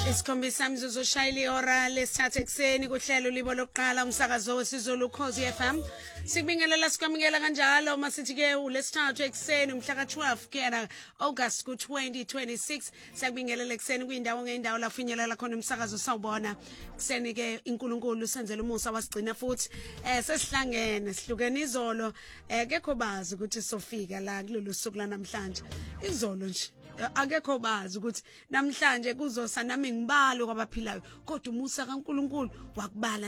Isikhombisa mzuzu oshayile ihora lesithathu ekseni kuhlelo libo lokuqala umsakazo wesiZulu Ukhozi FM. Sikubingelela sikwamukela kanjalo masithi ke ulesithathu ekseni umhla ka-12 kuyena August ku-2026. Sikubingelela ekseni kwindawo ngeindawo la finyelela khona umsakazo sawubona. Ekseni ke uNkulunkulu senzele umusa wasigcina futhi sesihlangene sihlukene izolo kekho bazi ukuthi sofika la kulolu suku lanamhlanje. Izolo nje akekho bazi ukuthi namhlanje kuzosa nami ngibalo kwabaphilayo kodwa umusa kaNkulunkulu wakubala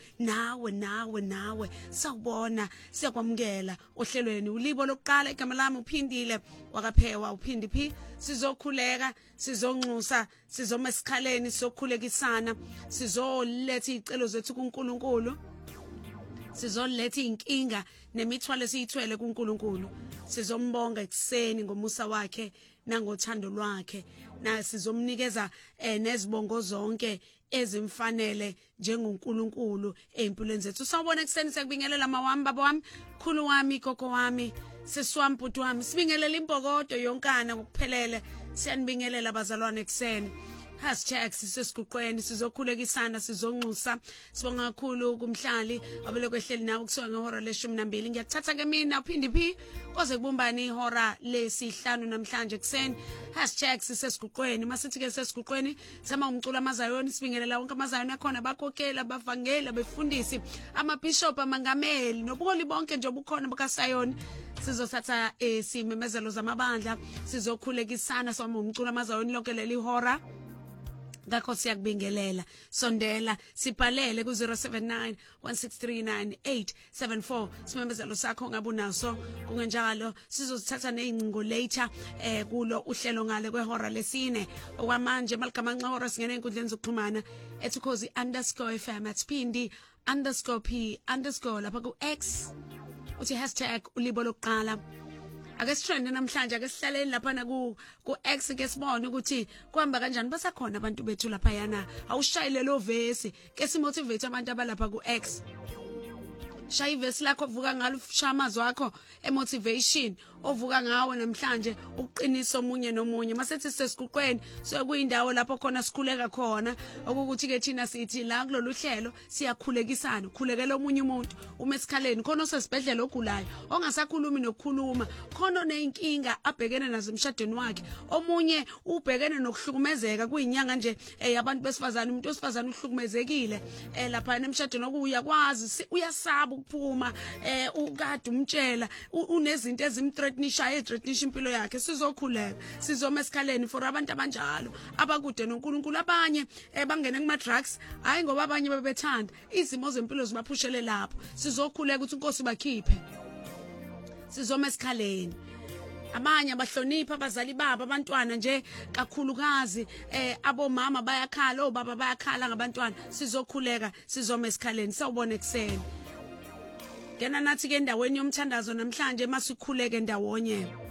nawe sawubona siyakwamukela ohlelweni ulibo lokuqala igama lami uphindile wakaphewa uphindi phi sizokhuleka sizonxusa sizoma esikhaleni sokukhulekisana sizoletha izicelo zethu kuNkulunkulu sizoletha inkinga nemithwalo esiyithwele kuNkulunkulu sizombonga ekseni ngomusa wakhe nangothando lwakhe na sizomnikeza nezibongo zonke ezimfanele njengoNkulunkulu empilweni zethu sawubona ekseni sekubingelela mawami baba wami khulu wami gogo wami sesiwami bhuti wami sibingelela imbokodo yonkana ngokuphelele siyanibingelela abazalwane ekseni #, sisesiguqweni sizokhulekisana sizonxusa sibonga kakhulu kumhlali abelokwehleli nawe kusuka ngehora le12 ngiyakuthatha ke mina uphindi phi koze kubumbani ihora lesihlanu namhlanje ekseni #, sisesiguqweni masithi ke sesiguqweni sama umculo amazayoni sibingelela wonke amazayoni akhona bakhokheli abavangeli abefundisi amabishop amangameli nobuholi bonke nje obukhona bakaSayoni sizothatha isimemezelo zamabandla sizokhulekisana sama umculo amazayoni lonke leli hora ngakho siyakubingelela sondela sibhalele ku-079 1639874 simemezelo sakho ngabe unaso kungenjalo sizozithatha nezingcingo later kulo uhlelo ngale kwehora lesine okwamanje maligama nxahora singena enkundleni zokuxhumana @ukhozi_FM @pindi_p_ lapha ku-X uthi #ulibo lokuqala ake sitrende namhlanje ake sihlaleni lapha ku-X ke sibone ukuthi kuhamba kanjani basakhona abantu bethu lapha yana awushayile lo vesi ke simotivate abantu abalapha ku-X shaya ivesi lakho vuka ngalo amazwi akho emotivation ovuka ngawo namhlanje uqinisa omunye nomunye masethi sesiguqweni so kuyindawo lapho khona sikhuleka khona okuthi ke thina sithi la kulolu hlelo siyakhulekisana ukhulekela omunye umuntu uma esikhaleni khona osesibhedlela ogulayo ongasakhulumi nokukhuluma khona oneyinkinga abhekene nazo emshadweni wakhe omunye ubhekene nokuhlukumezeka kuyinyanga nje abantu besifazana umuntu osifazana uhlukumezekile lapha emshadweni okuyakwazi uyasaba ukuphuma ukade umtshela unezinto ezimthreatenisha impilo yakhe sizokhuleka sizoma esikhaleni for abantu abanjalo abakude noNkulunkulu abanye bangene kuma drugs hayi ngoba abanye bebethanda izimo zempilo zibaphushele lapho sizokhuleka ukuthi inkosi bakhiphe sizoma esikhaleni abanye abahlonipha abazali babo abantwana nje kakhulukazi abomama bayakhala obaba bayakhala ngabantwana sizokhuleka sizoma esikhaleni sawubona ekseni Gena nathi ke endaweni yomthandazo namhlanje masikhuleke ndawonye